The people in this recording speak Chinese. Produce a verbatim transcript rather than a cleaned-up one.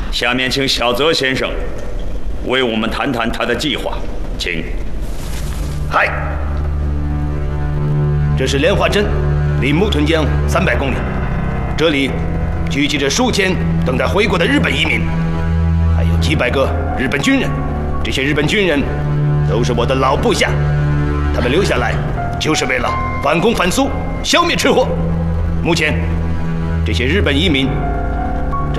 下面请小泽先生为我们谈谈他的计划，请。 嗨，这是莲花镇，离木屯江三百公里，这里聚集着数千等待回国的日本移民，还有几百个日本军人。这些日本军人都是我的老部下，他们留下来就是为了反攻反苏，消灭吃货。目前，这些日本移民